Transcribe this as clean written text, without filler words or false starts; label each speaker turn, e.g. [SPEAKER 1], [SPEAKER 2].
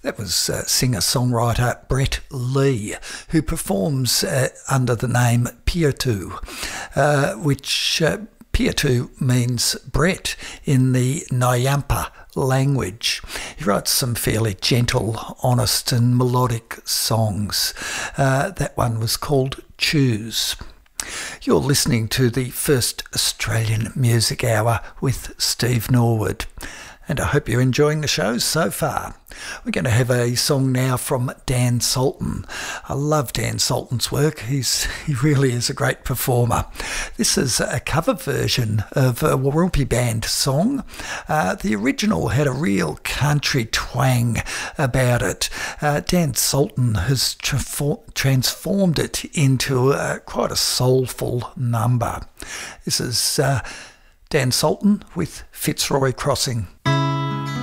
[SPEAKER 1] That was singer-songwriter Brett Lee, who performs under the name Piatu, which Piatu means Brett in the Nyampa language. He writes some fairly gentle, honest and melodic songs. That one was called Choose. You're listening to the first Australian Music Hour with Steve Norwood, and I hope you're enjoying the show so far. We're going to have a song now from Dan Sultan. I love Dan Sultan's work. He really is a great performer. This is a cover version of a Warumpi Band song. The original had a real country twang about it. Dan Sultan has transformed it into quite a soulful number. This is Dan Sultan with Fitzroy Crossing.